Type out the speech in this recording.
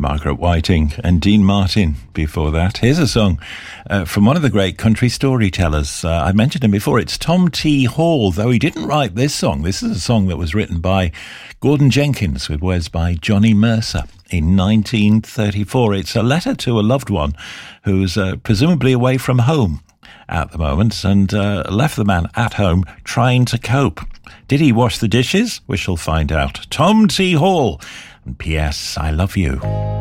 Margaret Whiting and Dean Martin before that. Here's a song from one of the great country storytellers. I mentioned him before. It's Tom T. Hall, though he didn't write this song. This is a song that was written by Gordon Jenkins with words by Johnny Mercer in 1934. It's a letter to a loved one who's presumably away from home at the moment and left the man at home trying to cope. Did he wash the dishes? We shall find out. Tom T. Hall and P.S. I love you.